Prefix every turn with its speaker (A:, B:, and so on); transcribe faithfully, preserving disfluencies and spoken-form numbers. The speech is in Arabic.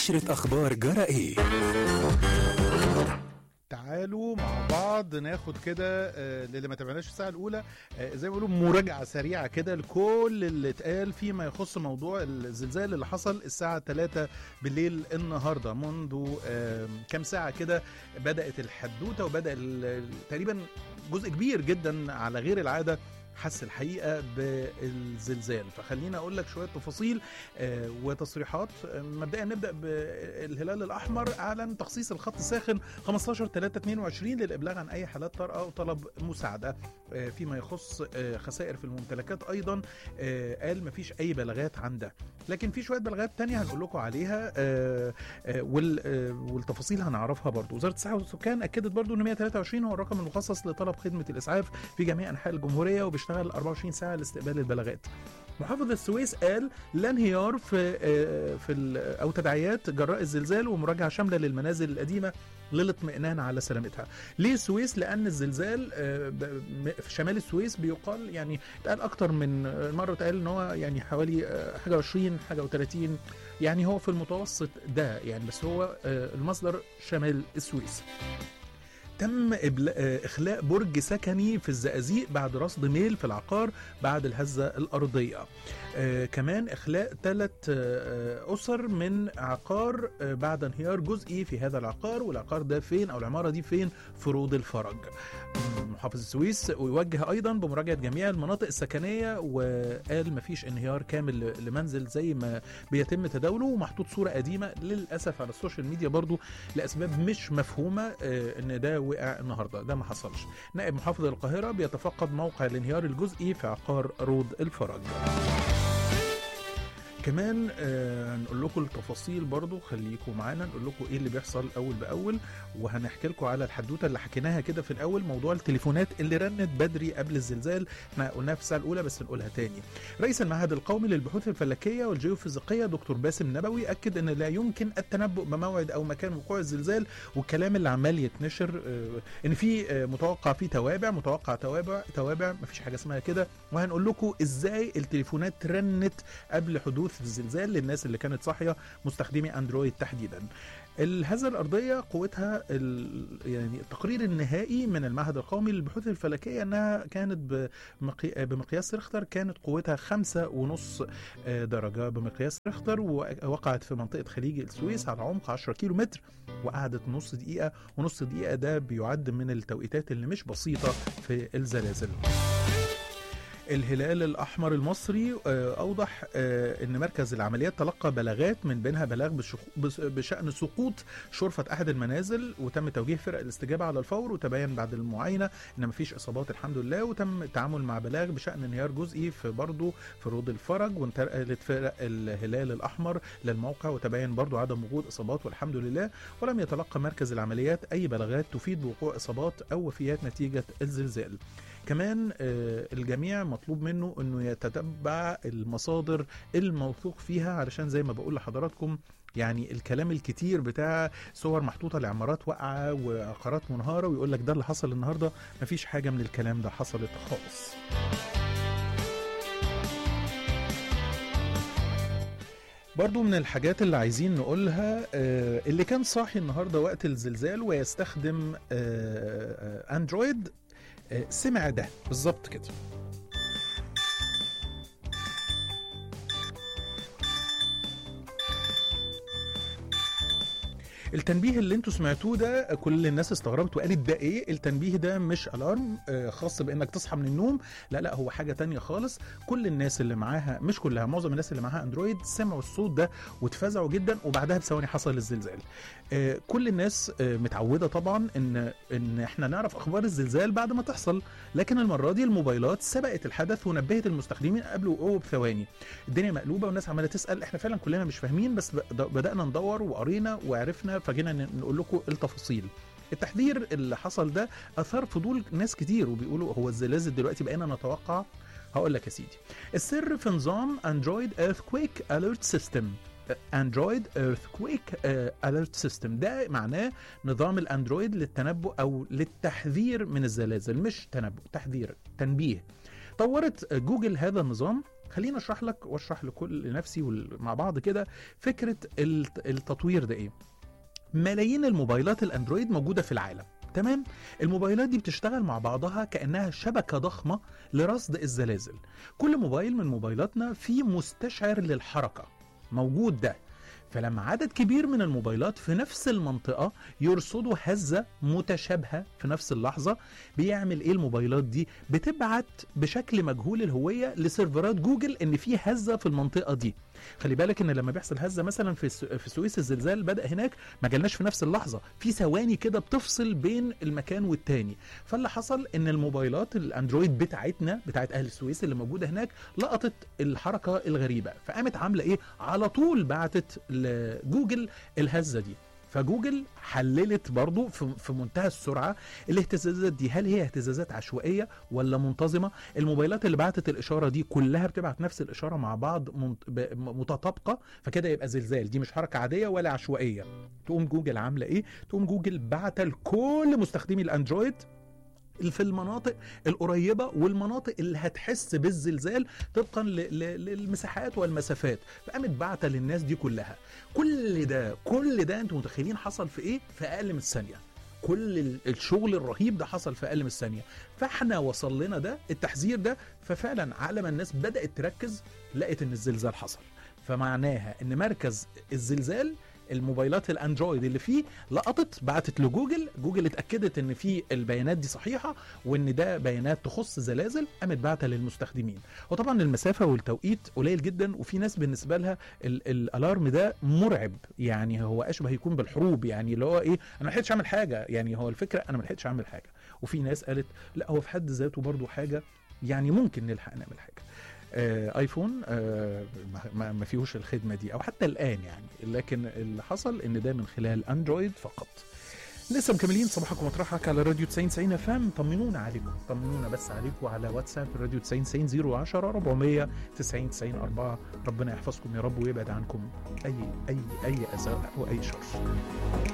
A: نشرة أخبار جرائي.
B: تعالوا مع بعض ناخد كده آه للي ما تابعناش الساعه الاولى آه زي ما بيقولوا مراجعه سريعه كده لكل اللي اتقال فيما يخص موضوع الزلزال اللي حصل الساعه ثلاثة بالليل النهارده. منذ آه كام ساعه كده بدات الحدوته وبدا تقريبا جزء كبير جدا على غير العاده حس الحقيقة بالزلزال. فخلينا أقول لك شوية تفاصيل آه وتصريحات. آه مبدئيا نبدأ بالهلال الأحمر. أعلن تخصيص الخط الساخن خمستاشر ثلاثة اثنين وعشرين للإبلاغ عن أي حالات طارئة أو طلب مساعدة. آه فيما يخص آه خسائر في الممتلكات أيضا آه قال مفيش أي بلاغات عن ده، لكن في شوية بلاغات تانية هنقول لكم عليها آه آه وال آه والتفاصيل هنعرفها برضو. وزارة الصحة والسكان أكدت برضو أن مئة وثلاثة وعشرين هو الرقم المخصص لطلب خدمة الإسعاف في جميع أنحاء الجمهورية وبش اشتغل أربعة وعشرين ساعة لاستقبال البلاغات. محافظ السويس قال لا انهيار في في او تداعيات جراء الزلزال ومراجعه شامله للمنازل القديمه للاطمئنان على سلامتها. ليه السويس؟ لان الزلزال في شمال السويس بيقال يعني اتقال اكتر من مره، اتقال ان هو يعني حوالي حاجه عشرين حاجه وثلاثين، يعني هو في المتوسط ده يعني، بس هو المصدر شمال السويس. تم إخلاء برج سكني في الزقازيق بعد رصد ميل في العقار بعد الهزة الأرضية. آه كمان إخلاء ثلاث آه أسر من عقار آه بعد انهيار جزئي في هذا العقار، والعقار ده فين أو العمارة دي فين؟ في روض الفرج. محافظ السويس ويوجه أيضا بمراجعة جميع المناطق السكنية، وقال مفيش انهيار كامل لمنزل زي ما بيتم تداوله، ومحطوط صورة قديمة للأسف على السوشيال ميديا برضو لأسباب مش مفهومة آه إن ده وقع النهارده، ده ما حصلش. نائب محافظ القاهرة بيتفقد موقع الانهيار الجزئي في عقار روض الفرج. كمان آه نقول لكم التفاصيل برضو، خليكم معانا نقول لكم ايه اللي بيحصل اول باول، وهنحكي لكم على الحدوته اللي حكيناها كده في الاول، موضوع التليفونات اللي رنت بدري قبل الزلزال. احنا قلناها في الساعه الاولى بس نقولها تاني. رئيس المعهد القومي للبحوث الفلكيه والجيوفيزيقيه دكتور باسم نبوي اكد ان لا يمكن التنبؤ بموعد او مكان وقوع الزلزال، والكلام اللي عمال يتنشر آه ان في آه متوقع في توابع متوقع توابع توابع مفيش حاجه اسمها كده. وهنقول لكم ازاي التليفونات رنت قبل حدوث الزلزال للناس اللي كانت صاحيه مستخدمي اندرويد تحديدا. الهزة الأرضية قوتها يعني التقرير النهائي من المعهد القومي للبحوث الفلكية أنها كانت بمقياس ريختر، كانت قوتها خمسة ونص درجة بمقياس ريختر، ووقعت في منطقة خليج السويس على عمق عشرة كيلو متر، وقعدت نص دقيقة، ونص دقيقة ده بيعد من التوقيتات اللي مش بسيطة في الزلازل. الهلال الأحمر المصري أوضح أن مركز العمليات تلقى بلاغات من بينها بلاغ بشأن سقوط شرفة أحد المنازل، وتم توجيه فرق الاستجابة على الفور، وتبين بعد المعاينة أن مفيش إصابات الحمد لله. وتم التعامل مع بلاغ بشأن انهيار جزئي في برضو في روض الفرج، وانتقلت فرق الهلال الأحمر للموقع وتبين برضو عدم وجود إصابات والحمد لله. ولم يتلقى مركز العمليات أي بلاغات تفيد بوقوع إصابات أو وفيات نتيجة الزلزال. كمان الجميع مطلوب منه انه يتتبع المصادر الموثوق فيها، علشان زي ما بقول لحضراتكم يعني الكلام الكتير بتاع صور محطوطة لعمارات واقعة وعقارات منهارة ويقول لك ده اللي حصل النهاردة، مفيش حاجة من الكلام ده حصلت خالص. برضو من الحاجات اللي عايزين نقولها اللي كان صاحي النهاردة وقت الزلزال ويستخدم اندرويد سمع ده بالظبط كده. التنبيه اللي انتوا سمعتوه ده كل الناس استغربت وقالت ده ايه؟ التنبيه ده مش الارم خاص بانك تصحى من النوم، لا لا هو حاجه تانية خالص. كل الناس اللي معاها، مش كلها، معظم الناس اللي معاها اندرويد سمعوا الصوت ده واتفزعوا جدا، وبعدها بثواني حصل الزلزال. كل الناس متعوده طبعا ان ان احنا نعرف اخبار الزلزال بعد ما تحصل، لكن المره دي الموبايلات سبقت الحدث ونبهت المستخدمين قبل وقوعه بثواني. الدنيا مقلوبه والناس عماله تسال، احنا فعلا كلنا مش فاهمين، بس بدانا ندور وقرينا وعرفنا، فجينا نقول لكم التفاصيل. التحذير اللي حصل ده اثار فضول ناس كتير وبيقولوا هو الزلازل دلوقتي بقينا نتوقع. هقول لك يا سيدي، السر في نظام اندرويد ايرثكويك اليرت سيستم. اندرويد ايرثكويك اليرت سيستم ده معناه نظام الاندرويد للتنبؤ او للتحذير من الزلازل، مش تنبؤ، تحذير، تنبيه. طورت جوجل هذا النظام خلينا اشرح لك واشرح لكل نفسي مع بعض كده فكره التطوير ده ايه. ملايين الموبايلات الاندرويد موجوده في العالم، تمام؟ الموبايلات دي بتشتغل مع بعضها كأنها شبكة ضخمة لرصد الزلازل. كل موبايل من موبايلاتنا فيه مستشعر للحركة موجود ده، فلما عدد كبير من الموبايلات في نفس المنطقة يرصدوا هزة متشابهة في نفس اللحظة، بيعمل ايه الموبايلات دي؟ بتبعت بشكل مجهول الهوية لسيرفرات جوجل ان في هزة في المنطقة دي. خلي بالك ان لما بيحصل هزة مثلا في في السويس، الزلزال بدأ هناك، ما جالناش في نفس اللحظة، في ثواني كده بتفصل بين المكان والتاني. فاللي حصل ان الموبايلات الاندرويد بتاعتنا بتاعت اهل السويس اللي موجودة هناك لقطت الحركة الغريبة، فقامت عاملة ايه؟ على طول بعتت لجوجل الهزة دي. فجوجل حللت برضو في منتهى السرعة الاهتزازات دي، هل هي اهتزازات عشوائية ولا منتظمة؟ الموبايلات اللي بعتت الإشارة دي كلها بتبعت نفس الإشارة مع بعض متطابقة، فكده يبقى زلزال، دي مش حركة عادية ولا عشوائية. تقوم جوجل عاملة ايه؟ تقوم جوجل بعت لكل مستخدمي الأندرويد في المناطق القريبة والمناطق اللي هتحس بالزلزال طبقا للمساحات والمسافات، فقامت بعتة للناس دي كلها. كل ده كل ده انتم متخيلين حصل في ايه؟ في اقل من ثانية. كل الشغل الرهيب ده حصل في اقل من ثانية. فاحنا وصل لنا ده التحذير ده، ففعلا على ما الناس بدأت تركز لقيت ان الزلزال حصل، فمعناها ان مركز الزلزال الموبايلات الاندرويد اللي فيه لقطت بعتت لجوجل، جوجل اتاكدت ان في البيانات دي صحيحه وان ده بيانات تخص زلازل، قامت بعتها للمستخدمين. وطبعا المسافه والتوقيت قليل جدا، وفي ناس بالنسبه لها الالارم ده مرعب، يعني هو اشبه يكون بالحروب، يعني اللي هو ايه، انا ما لحقتش اعمل حاجه، يعني هو الفكره انا ما لحقتش اعمل حاجه. وفي ناس قالت لا هو في حد ذاته برضو حاجه، يعني ممكن نلحق نعمل حاجه. آه ايفون آه ما فيهوش الخدمه دي او حتى الان يعني، لكن اللي حصل ان ده من خلال اندرويد فقط. لسه مكملين صباحكم مطرحك على راديو تسعين تسعين اف ام. طمنونا عليكم، طمنونا بس عليكم على واتساب راديو تسعين تسعين صفر عشرة أربعمية تسعين تسعين أربعة. ربنا يحفظكم يا رب ويبعد عنكم اي اي اي اذى واي شر.